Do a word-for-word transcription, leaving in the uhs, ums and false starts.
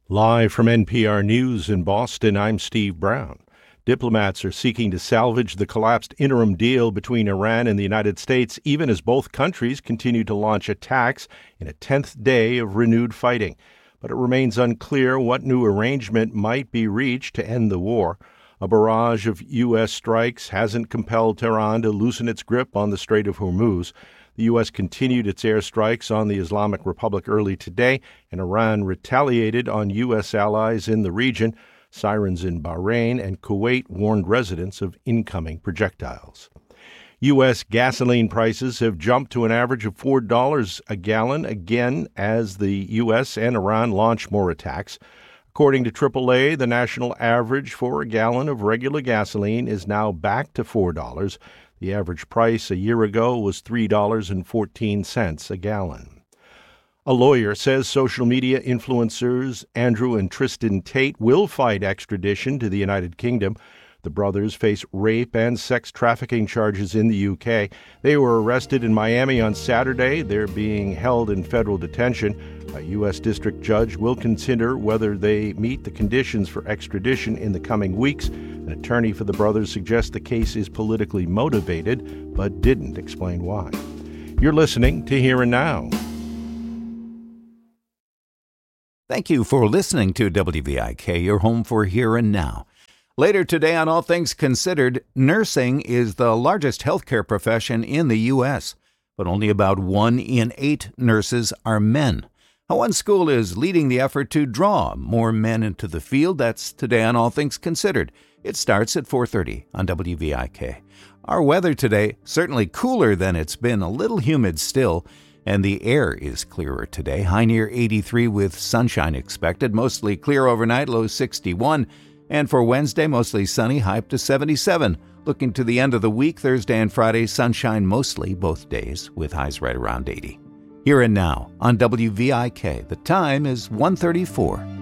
Live from N P R News in Boston, I'm Steve Brown. Diplomats are seeking to salvage the collapsed interim deal between Iran and the United States, even as both countries continue to launch attacks in a tenth day of renewed fighting. But it remains unclear what new arrangement might be reached to end the war. A barrage of U S strikes hasn't compelled Tehran to loosen its grip on the Strait of Hormuz. The U S continued its airstrikes on the Islamic Republic early today, and Iran retaliated on U S allies in the region. Sirens in Bahrain and Kuwait warned residents of incoming projectiles. U S gasoline prices have jumped to an average of four dollars a gallon again as the U S and Iran launch more attacks. According to triple A, the national average for a gallon of regular gasoline is now back to four dollars. The average price a year ago was three dollars and fourteen cents a gallon. A lawyer says social media influencers Andrew and Tristan Tate will fight extradition to the United Kingdom. The brothers face rape and sex trafficking charges in the U K. They were arrested in Miami on Saturday. They're being held in federal detention. A U S district judge will consider whether they meet the conditions for extradition in the coming weeks. An attorney for the brothers suggests the case is politically motivated, but didn't explain why. You're listening to Here and Now. Thank you for listening to W V I K, your home for Here and Now. Later today on All Things Considered, nursing is the largest healthcare profession in the U S, but only about one in eight nurses are men. How one school is leading the effort to draw more men into the field, that's today on All Things Considered. It starts at four thirty on W V I K. Our weather today, certainly cooler than it's been, a little humid still, and the air is clearer today. High near eighty-three with sunshine expected, mostly clear overnight, low sixty-one. And for Wednesday, mostly sunny, high up to seventy-seven. Looking to the end of the week, Thursday and Friday, sunshine mostly both days, with highs right around eighty. Here and Now on W V I K. The time is one thirty-four.